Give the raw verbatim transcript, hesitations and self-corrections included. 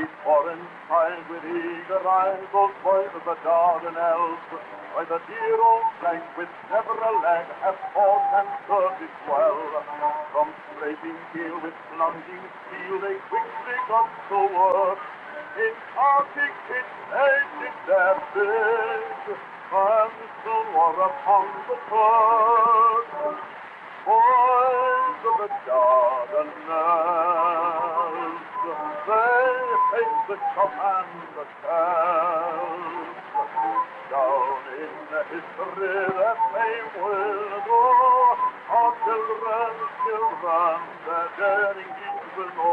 foreign child with eager eyes, those boys of the Dardanelles, by the dear old flank with never a lag have fought and served it well. From scraping heel with plunging steel they quickly got to work. In Arctic heat they did their bid, and soon were upon the turf. Boys of the Dardanelles, they hate the shot and the shells. Down in the history their fame will go, our children's children, their daring deeds will know.